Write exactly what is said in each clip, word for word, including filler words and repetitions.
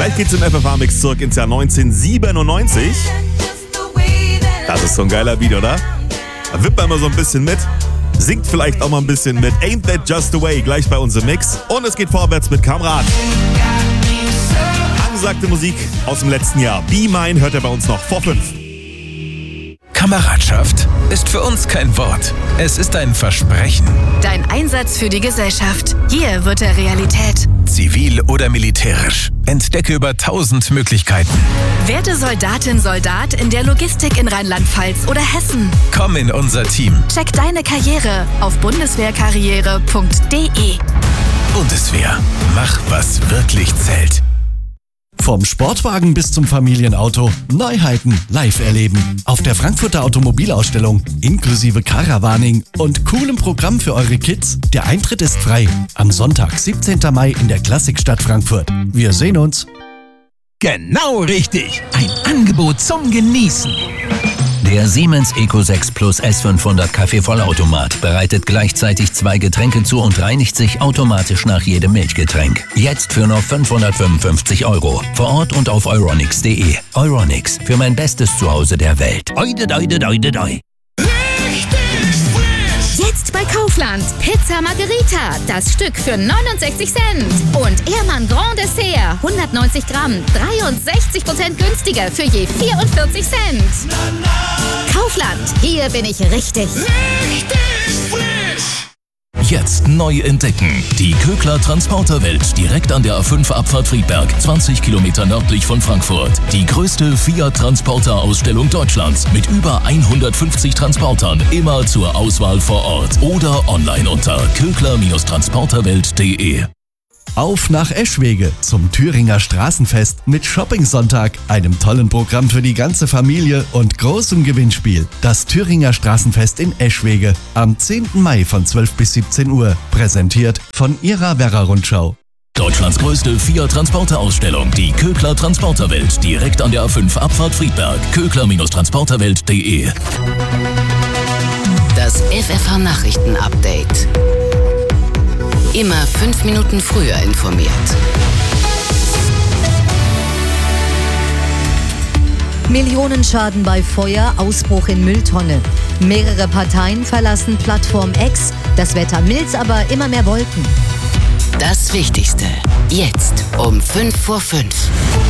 Gleich geht's im F F A-Mix zurück ins Jahr neunzehnhundertsiebenundneunzig. Das ist so ein geiler Beat, oder? Da wippt man mal so ein bisschen mit. Singt vielleicht auch mal ein bisschen mit. Ain't That Just the Way, gleich bei unserem Mix. Und es geht vorwärts mit Kamrat. Angesagte Musik aus dem letzten Jahr. Be Mine hört er bei uns noch vor fünf. Kameradschaft ist für uns kein Wort. Es ist ein Versprechen. Dein Einsatz für die Gesellschaft. Hier wird er Realität. Zivil oder militärisch. Entdecke über tausend Möglichkeiten. Werde Soldatin, Soldat in der Logistik in Rheinland-Pfalz oder Hessen. Komm in unser Team. Check deine Karriere auf bundeswehrkarriere punkt de. Bundeswehr. Mach, was wirklich zählt. Vom Sportwagen bis zum Familienauto. Neuheiten live erleben. Auf der Frankfurter Automobilausstellung. Inklusive Caravaning und coolem Programm für eure Kids. Der Eintritt ist frei. Am Sonntag, siebzehnten Mai in der Klassikstadt Frankfurt. Wir sehen uns. Genau richtig. Ein Angebot zum Genießen. Der Siemens Eco sechs Plus S fünfhundert Kaffeevollautomat bereitet gleichzeitig zwei Getränke zu und reinigt sich automatisch nach jedem Milchgetränk. Jetzt für nur fünfhundertfünfundfünfzig Euro. Vor Ort und auf euronics punkt de. Euronics, für mein bestes Zuhause der Welt. Oide, oide, oide, oide. Jetzt bei Kaufland. Pizza Margherita. Das Stück für neunundsechzig Cent. Und Ehrmann Grand Dessert. hundertneunzig Gramm. dreiundsechzig Prozent günstiger für je vierundvierzig Cent. Kaufland. Hier bin ich richtig. Richtig frisch. Jetzt neu entdecken. Die Kögler Transporterwelt direkt an der A fünf Abfahrt Friedberg, zwanzig Kilometer nördlich von Frankfurt. Die größte Fiat-Transporter-Ausstellung Deutschlands mit über hundertfünfzig Transportern, immer zur Auswahl vor Ort oder online unter kögler Transporterwelt punkt de. Auf nach Eschwege zum Thüringer Straßenfest mit Shopping-Sonntag, einem tollen Programm für die ganze Familie und großem Gewinnspiel. Das Thüringer Straßenfest in Eschwege am zehnten Mai von zwölf bis siebzehn Uhr. Präsentiert von ihrer Werra-Rundschau. Deutschlands größte Fiat-Transporter-Ausstellung, die Kögler Transporterwelt, direkt an der A fünf Abfahrt Friedberg. kögler Transporterwelt punkt de. Das F F H-Nachrichten-Update. Immer fünf Minuten früher informiert. Millionenschaden bei Feuer, Ausbruch in Mülltonne. Mehrere Parteien verlassen Plattform X. Das Wetter mild, aber immer mehr Wolken. Das Wichtigste. Jetzt um fünf vor fünf.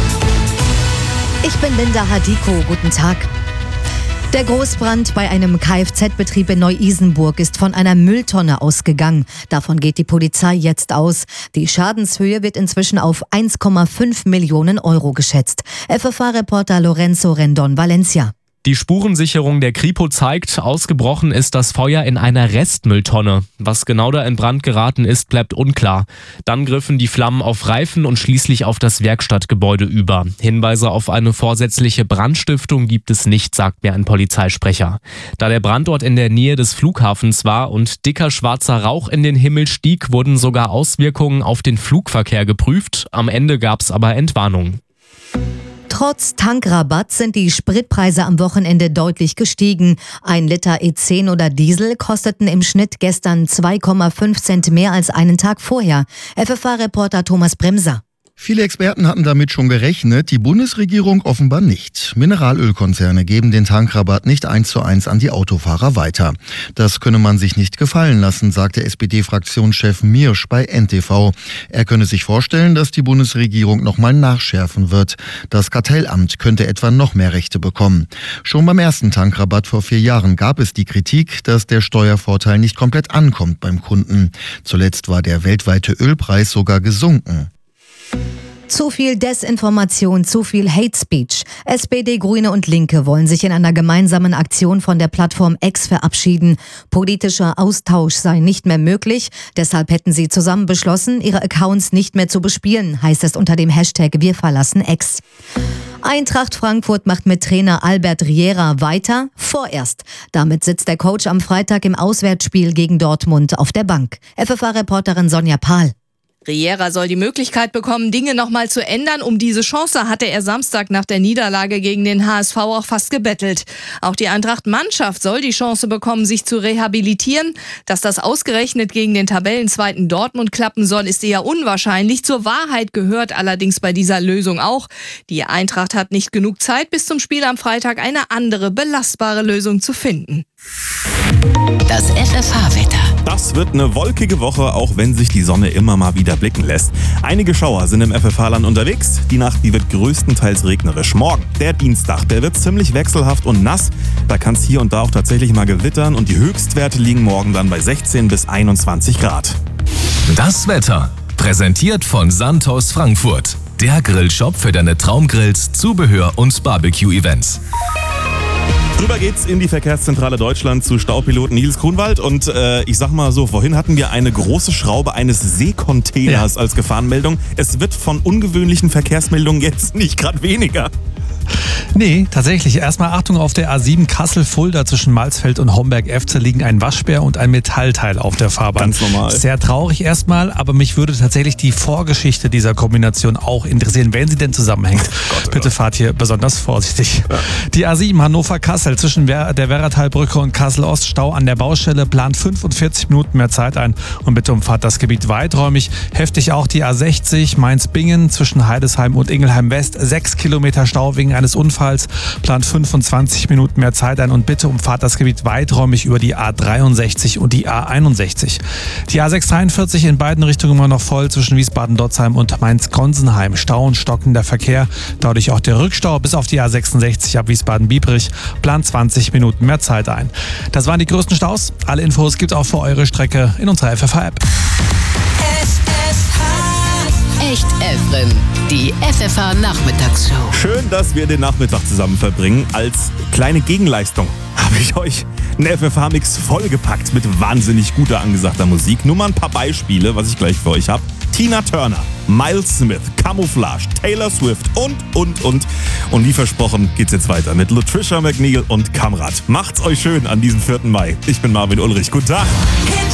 Ich bin Linda Hadiko. Guten Tag. Der Großbrand bei einem Kfz-Betrieb in Neu-Isenburg ist von einer Mülltonne ausgegangen. Davon geht die Polizei jetzt aus. Die Schadenshöhe wird inzwischen auf eins Komma fünf Millionen Euro geschätzt. F F A-Reporter Lorenzo Rendon, Valencia. Die Spurensicherung der Kripo zeigt, ausgebrochen ist das Feuer in einer Restmülltonne. Was genau da in Brand geraten ist, bleibt unklar. Dann griffen die Flammen auf Reifen und schließlich auf das Werkstattgebäude über. Hinweise auf eine vorsätzliche Brandstiftung gibt es nicht, sagt mir ein Polizeisprecher. Da der Brandort in der Nähe des Flughafens war und dicker schwarzer Rauch in den Himmel stieg, wurden sogar Auswirkungen auf den Flugverkehr geprüft. Am Ende gab es aber Entwarnung. Trotz Tankrabatt sind die Spritpreise am Wochenende deutlich gestiegen. Ein Liter E zehn oder Diesel kosteten im Schnitt gestern zwei Komma fünf Cent mehr als einen Tag vorher. F F A-Reporter Thomas Bremser. Viele Experten hatten damit schon gerechnet, die Bundesregierung offenbar nicht. Mineralölkonzerne geben den Tankrabatt nicht eins zu eins an die Autofahrer weiter. Das könne man sich nicht gefallen lassen, sagte S P D-Fraktionschef Miersch bei N T V. Er könne sich vorstellen, dass die Bundesregierung nochmal nachschärfen wird. Das Kartellamt könnte etwa noch mehr Rechte bekommen. Schon beim ersten Tankrabatt vor vier Jahren gab es die Kritik, dass der Steuervorteil nicht komplett ankommt beim Kunden. Zuletzt war der weltweite Ölpreis sogar gesunken. Zu viel Desinformation, zu viel Hate Speech. S P D, Grüne und Linke wollen sich in einer gemeinsamen Aktion von der Plattform X verabschieden. Politischer Austausch sei nicht mehr möglich. Deshalb hätten sie zusammen beschlossen, ihre Accounts nicht mehr zu bespielen, heißt es unter dem Hashtag Wir verlassen X. Eintracht Frankfurt macht mit Trainer Albert Riera weiter, vorerst. Damit sitzt der Coach am Freitag im Auswärtsspiel gegen Dortmund auf der Bank. F F A-Reporterin Sonja Pahl. Riera soll die Möglichkeit bekommen, Dinge nochmal zu ändern. Um diese Chance hatte er Samstag nach der Niederlage gegen den H S V auch fast gebettelt. Auch die Eintracht-Mannschaft soll die Chance bekommen, sich zu rehabilitieren. Dass das ausgerechnet gegen den Tabellenzweiten Dortmund klappen soll, ist eher unwahrscheinlich. Zur Wahrheit gehört allerdings bei dieser Lösung auch: Die Eintracht hat nicht genug Zeit, bis zum Spiel am Freitag eine andere, belastbare Lösung zu finden. Das F F H-Wetter. Das wird eine wolkige Woche, auch wenn sich die Sonne immer mal wieder blicken lässt. Einige Schauer sind im F F H-Land unterwegs. Die Nacht, die wird größtenteils regnerisch. Morgen, der Dienstag, der wird ziemlich wechselhaft und nass. Da kann es hier und da auch tatsächlich mal gewittern und die Höchstwerte liegen morgen dann bei sechzehn bis einundzwanzig Grad. Das Wetter, präsentiert von Santos Frankfurt. Der Grillshop für deine Traumgrills, Zubehör und Barbecue-Events. Drüber geht's in die Verkehrszentrale Deutschland zu Staupiloten Nils Grunwald. Und äh, ich sag mal so, vorhin hatten wir eine große Schraube eines Seekontainers ja. als Gefahrenmeldung. Es wird von ungewöhnlichen Verkehrsmeldungen jetzt nicht gerade weniger. Nee, tatsächlich. Erstmal Achtung, auf der A sieben Kassel-Fulda zwischen Malsfeld und Homberg-Efze liegen ein Waschbär und ein Metallteil auf der Fahrbahn. Ganz normal. Sehr traurig erstmal, aber mich würde tatsächlich die Vorgeschichte dieser Kombination auch interessieren, wenn sie denn zusammenhängt. Gott, Bitte fahrt hier besonders vorsichtig. Ja. Die A sieben Hannover-Kassel zwischen der Werratalbrücke und Kassel-Ost, Stau an der Baustelle, plant fünfundvierzig Minuten mehr Zeit ein und bitte umfahrt das Gebiet weiträumig. Heftig auch die A sechzig Mainz-Bingen zwischen Heidesheim und Ingelheim-West, sechs Kilometer Stau wegen eines Unfalls, plant fünfundzwanzig Minuten mehr Zeit ein und bitte umfahrt das Gebiet weiträumig über die A dreiundsechzig und die A einundsechzig. Die A sechshundertdreiundvierzig in beiden Richtungen immer noch voll zwischen Wiesbaden-Dotzheim und Mainz-Gonsenheim. Stau und stockender Verkehr, dadurch auch der Rückstau bis auf die A sechsundsechzig ab Wiesbaden-Biebrich, plant zwanzig Minuten mehr Zeit ein. Das waren die größten Staus. Alle Infos gibt's auch für eure Strecke in unserer F F H-App. Echt Efren, die F F H-Nachmittagsshow. Schön, dass wir den Nachmittag zusammen verbringen. Als kleine Gegenleistung habe ich euch einen F F H-Mix vollgepackt mit wahnsinnig guter, angesagter Musik. Nur mal ein paar Beispiele, was ich gleich für euch habe. Tina Turner, Miles Smith, Camouflage, Taylor Swift und, und, und. Und wie versprochen geht's jetzt weiter mit Latricia McNeil und Kamrat. Macht's euch schön an diesem vierten Mai. Ich bin Marvin Ulrich. Guten Tag.